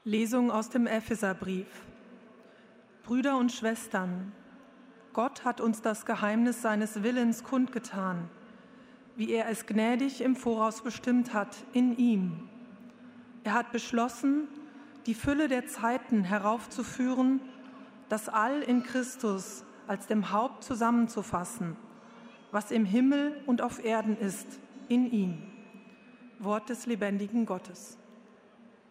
Lesung aus dem Epheserbrief. Brüder und Schwestern, Gott hat uns das Geheimnis seines Willens kundgetan, wie er es gnädig im Voraus bestimmt hat in ihm. Er hat beschlossen, die Fülle der Zeiten heraufzuführen, das All in Christus als dem Haupt zusammenzufassen, was im Himmel und auf Erden ist, in ihm. Wort des lebendigen Gottes.